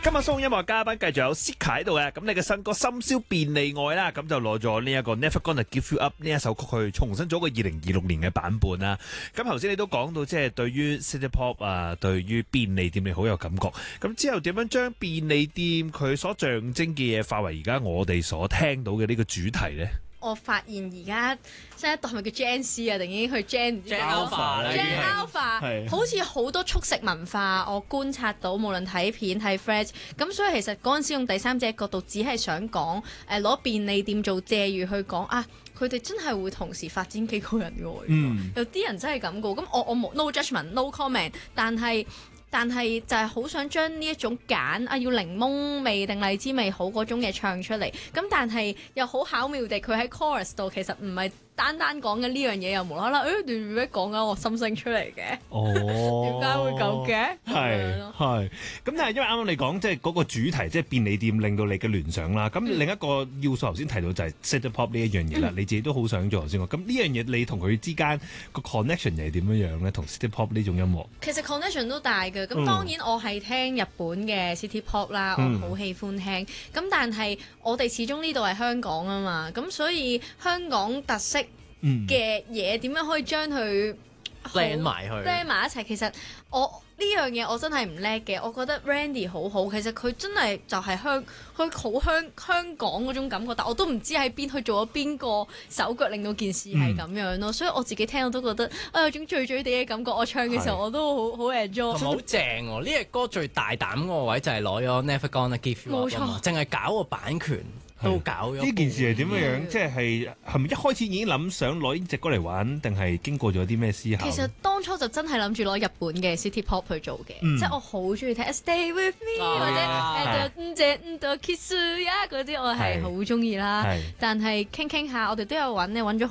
今日送音樂嘉賓繼續有 Sika 喺度嘅，咁你嘅新歌《深宵便利愛》啦，咁就攞咗呢一個 Never Gonna Give You Up 呢一首曲去重新做一個2026年嘅版本啦。咁頭先你都講到，即係對於 City Pop 啊，對於便利店你好有感覺。咁之後點樣將便利店佢所象徵嘅嘢化為而家我哋所聽到嘅呢個主題呢？ 我發現而家新一代係咪叫 Gen Z 啊？定已經去 Gen Alpha 啦 Gen Alpha，好似好多速食文化，我觀察到，無論睇片睇 Threads，咁所以其實嗰陣時用第三者角度，只係想講攞便利店做借喻去講啊，佢哋真係會同時發展幾個人嘅，有啲人真係咁嘅，咁我冇 no judgment no comment，但係就係好想將呢一種揀要檸檬味定荔枝味好嗰種嘅唱出嚟，咁但係又好巧妙地佢喺 chorus 度其實唔係單講緊呢樣嘢，又無啦啦段講緊我心聲出嚟嘅。哦，點解會咁嘅？ 係咁，但係因為啱啱你講即係嗰個主題，即係便利店令到你嘅聯想啦。咁另一個要素頭先提到就係 City Pop 呢一樣嘢啦。你自己都好想做頭先講。咁呢樣嘢你同佢之間個 connection 又係點樣樣咧？同 City Pop 呢種音樂其實 connection 都大嘅。咁當然我係聽日本嘅 City Pop 啦，我好喜歡聽。咁但係我哋始終呢度係香港啊嘛，咁所以香港特色嘅嘢點樣可以將佢 blend埋一齊？其實我呢樣嘢我真係唔叻嘅，我覺得 Randy 好好，其實佢真係就係佢好香港嗰種感覺，但我都唔知喺邊去做咗邊個手腳令到件事係咁樣咯，所以我自己聽我都覺得有種醉醉地嘅感覺，我唱嘅時候我都好 enjoy。 好正喎！呢隻歌最大膽嗰個位就係攞咗 Never Gonna Give You Up 啊嘛，淨係搞個版權。都搞咗呢件事係點樣樣？即係咪一開始已經諗想攞呢隻歌嚟玩，定係經過咗啲咩思考？ 其實當初就真係諗住攞日本嘅 City Pop 去做嘅，即係我好中意聽 Stay With Me 或者Kiss 呀嗰啲，我係好中意啦。但係傾下，我哋都有揾咗。